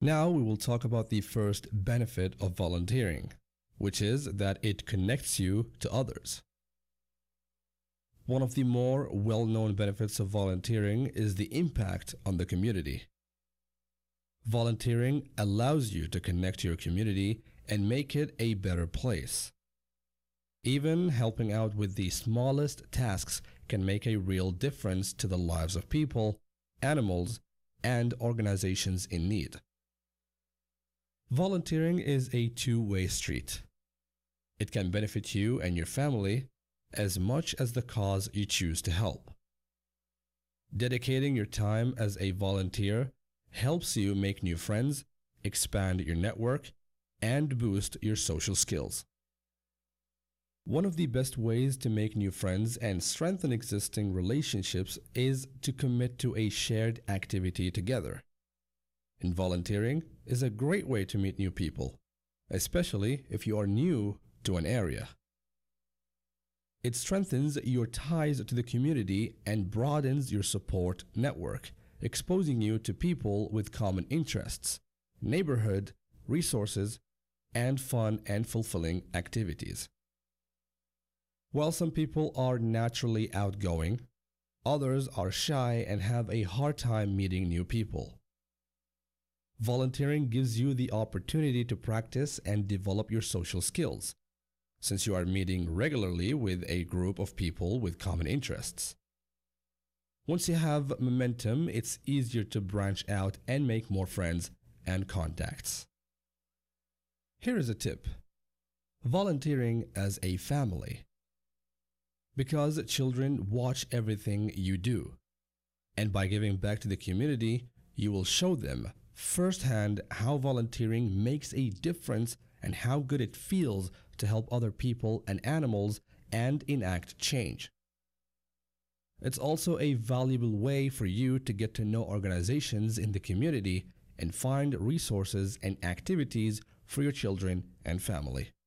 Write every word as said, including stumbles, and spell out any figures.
Now we will talk about the first benefit of volunteering, which is that it connects you to others. One of the more well-known benefits of volunteering is the impact on the community. Volunteering allows you to connect to your community and make it a better place. Even helping out with the smallest tasks can make a real difference to the lives of people, animals, and organizations in need. Volunteering is a two-way street. It can benefit you and your family as much as the cause you choose to help. Dedicating your time as a volunteer helps you make new friends, expand your network, and boost your social skills. One of the best ways to make new friends and strengthen existing relationships is to commit to a shared activity together. And volunteering is a great way to meet new people, especially if you are new to an area. It strengthens your ties to the community and broadens your support network, exposing you to people with common interests, neighborhood, resources, and fun and fulfilling activities. While some people are naturally outgoing, others are shy and have a hard time meeting new people. Volunteering gives you the opportunity to practice and develop your social skills, since you are meeting regularly with a group of people with common interests. Once you have momentum, it's easier to branch out and make more friends and contacts. Here is a tip: volunteering as a family. Because children watch everything you do, and by giving back to the community, you will show them firsthand how volunteering makes a difference and how good it feels to help other people and animals and enact change. It's also a valuable way for you to get to know organizations in the community and find resources and activities for your children and family.